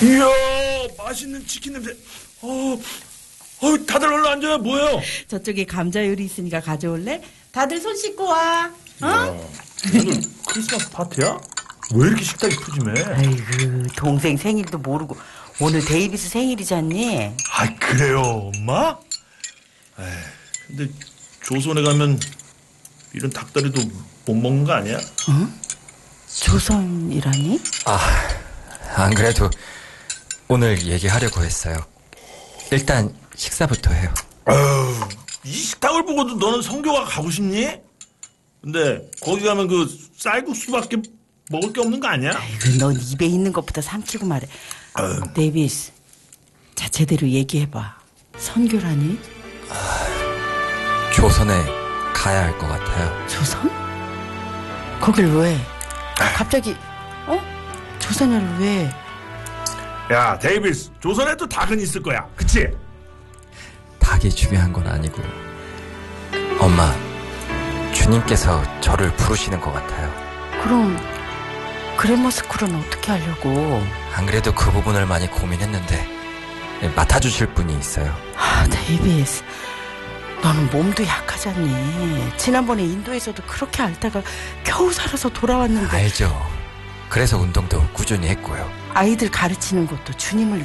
이야, 맛있는 치킨 냄새. 다들 얼른 앉아요. 뭐예요? 저쪽에 감자 요리 있으니까 가져올래? 다들 손 씻고 와. 어? 오늘 크리스마스 파티야? 왜 이렇게 식탁이 푸짐해? 아이고, 동생 생일도 모르고 오늘 데이비스 생일이잖니? 아, 그래요, 엄마? 근데 조선에 가면 이런 닭다리도 못 먹는 거 아니야? 응? 조선이라니? 안 그래도 오늘 얘기하려고 했어요. 일단 식사부터 해요. 이 식탁을 보고도 너는 성교가 가고 싶니? 근데 거기 가면 그 쌀국수밖에 먹을 게 없는 거 아니야? 아이고, 넌 입에 있는 것부터 삼키고 말해. 데이비스, 자, 제대로 얘기해봐. 선교라니? 조선에 가야 할 것 같아요. 조선? 거길 왜? 갑자기 조선을 왜? 야, 데이비스, 조선에도 닭은 있을 거야, 그치? 닭이 중요한 건 아니고, 엄마, 주님께서 저를 부르시는 것 같아요. 그럼 그레머스쿨은 어떻게 하려고? 안 그래도 그 부분을 많이 고민했는데 맡아주실 분이 있어요. 데이비스, 너는 몸도 약하잖니. 지난번에 인도에서도 그렇게 앓다가 겨우 살아서 돌아왔는데. 알죠. 그래서 운동도 꾸준히 했고요. 아이들 가르치는 것도 주님을